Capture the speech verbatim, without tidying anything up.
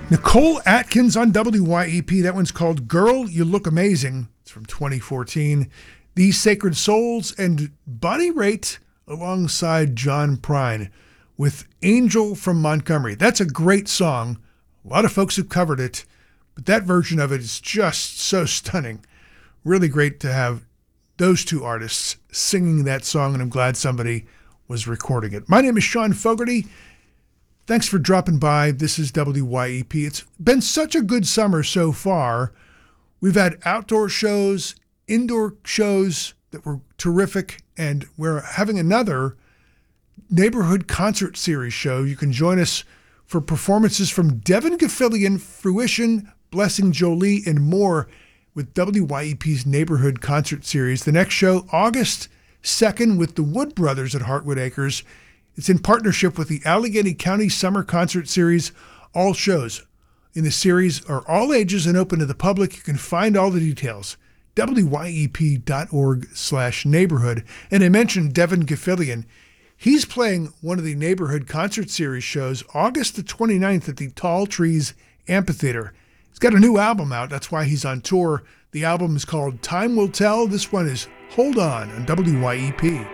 Nicole Atkins on W Y E P. That one's called Girl, You Look Amazing. It's from twenty fourteen. These Sacred Souls and Bonnie Raitt alongside John Prine with Angel from Montgomery. That's a great song. A lot of folks have covered it, but that version of it is just so stunning. Really great to have those two artists singing that song, and I'm glad somebody was recording it. My name is Sean Fogarty. Thanks for dropping by. This is W Y E P. It's been such a good summer so far. We've had outdoor shows, indoor shows that were terrific, and we're having another neighborhood concert series show. You can join us for performances from Devin Gafillion, Fruition, Blessing Jolie, and more with W Y E P's Neighborhood Concert Series. The next show, August second, with the Wood Brothers at Heartwood Acres. It's in partnership with the Allegheny County Summer Concert Series. All shows in the series are all ages and open to the public. You can find all the details. W Y E P dot org slash neighborhood. And I mentioned Devin Gafillion. He's playing one of the Neighborhood Concert Series shows August the twenty-ninth at the Tall Trees Amphitheater. He's got a new album out. That's why he's on tour. The album is called Time Will Tell. This one is Hold On on W Y E P.